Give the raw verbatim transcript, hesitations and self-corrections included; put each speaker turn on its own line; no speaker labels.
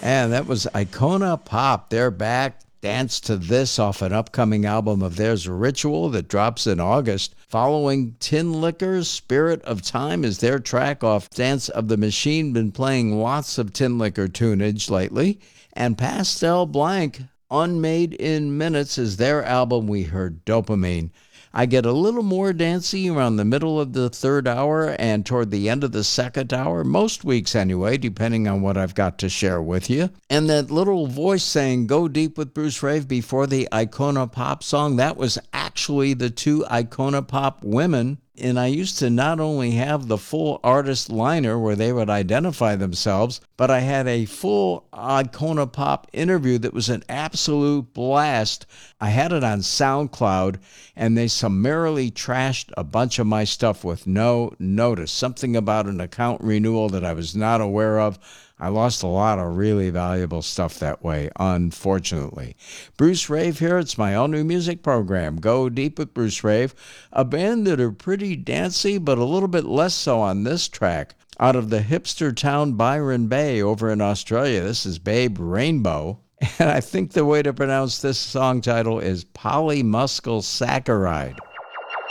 And that was Icona Pop. They're back. Dance to This off an upcoming album of theirs, Ritual, that drops in August. Following Tin Liquor's Spirit of Time is their track off Dance of the Machine. Been playing lots of Tin Liquor tunage lately. And Pastel Blank, Unmade in Minutes, is their album. We heard Dopamine. I get a little more dancey around the middle of the third hour and toward the end of the second hour, most weeks anyway, depending on what I've got to share with you. And that little voice saying, "Go Deep" with Bruce Rave before the Icona Pop song, that was actually the two Icona Pop women. And I used to not only have the full artist liner where they would identify themselves, but I had a full Icona Pop interview that was an absolute blast. I had it on SoundCloud, and they summarily trashed a bunch of my stuff with no notice. Something about an account renewal that I was not aware of. I lost a lot of really valuable stuff that way, unfortunately. Bruce Rave here. It's my all-new music program, Go Deep with Bruce Rave, a band that are pretty dancey, but a little bit less so on this track. Out of the hipster town Byron Bay over in Australia, this is Babe Rainbow. And I think the way to pronounce this song title is Polymuscle Saccharide.